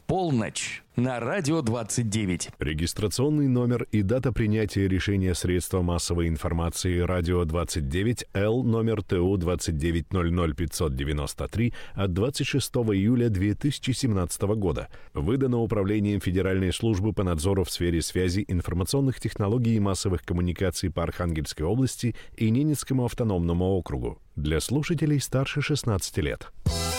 полночь на Радио 29. Регистрационный номер и дата принятия решения средства массовой информации Радио 29 Л номер ТУ 2900593 от 26 июля 2017 года. Выдано Управлением Федеральной службы по надзору в сфере связи, информационных технологий и массовых коммуникаций по Архангельской области и Ненецкому автономному округу. Для слушателей старше 16 лет.